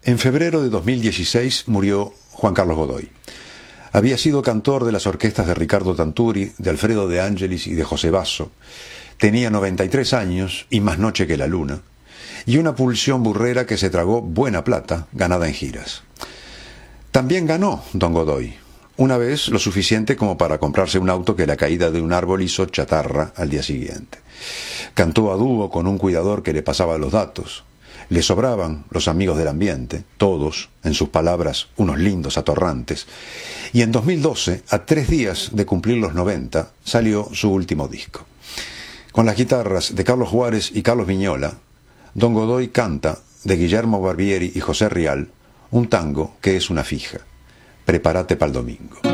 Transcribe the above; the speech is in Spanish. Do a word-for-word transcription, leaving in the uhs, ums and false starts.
En febrero de dos mil dieciséis murió Juan Carlos Godoy. Había sido cantor de las orquestas de Ricardo Tanturi, de Alfredo de Angelis y de José Basso. Tenía noventa y tres años y más noche que la luna, y una pulsión burrera que se tragó buena plata ganada en giras. También ganó don Godoy, una vez lo suficiente como para comprarse un auto que la caída de un árbol hizo chatarra al día siguiente. Cantó a dúo con un cuidador que le pasaba los datos. Le sobraban los amigos del ambiente, todos, en sus palabras, unos lindos atorrantes. Y en dos mil doce, a tres días de cumplir los noventa, salió su último disco. Con las guitarras de Carlos Juárez y Carlos Viñola, don Godoy canta, de Guillermo Barbieri y José Rial, un tango que es una fija. Prepárate pa'l domingo.